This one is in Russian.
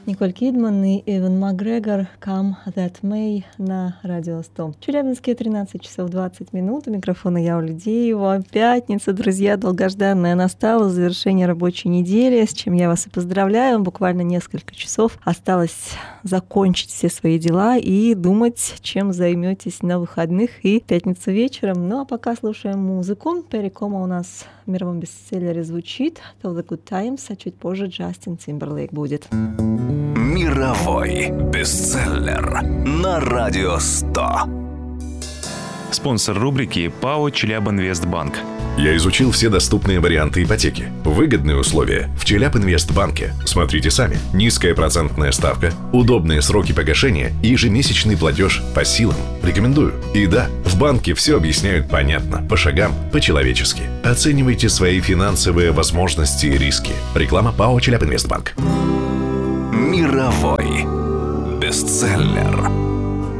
Николь Кидман и Эван Макгрегор «Come That May» на Радио 100. Челябинске 13 часов 20 минут. У микрофона я, Оля Деева. Пятница, друзья, долгожданная настала, завершение рабочей недели, с чем я вас и поздравляю. Буквально несколько часов осталось закончить все свои дела и думать, чем займетесь на выходных и пятницу вечером. Ну а пока слушаем музыку. Перри Комо у нас в мировом бестселлере звучит «All the Good Times», а чуть позже Джастин Тимберлейк будет. Мировой бестселлер на Радио 100. Спонсор рубрики ПАО «Челябинвестбанк». Я изучил все доступные варианты ипотеки. Выгодные условия в Челябинвестбанке. Смотрите сами. Низкая процентная ставка, удобные сроки погашения и ежемесячный платеж по силам. Рекомендую. И да, в банке все объясняют понятно, по шагам, по-человечески. Оценивайте свои финансовые возможности и риски. Реклама ПАО «Челябинвестбанк». Мировой бестселлер.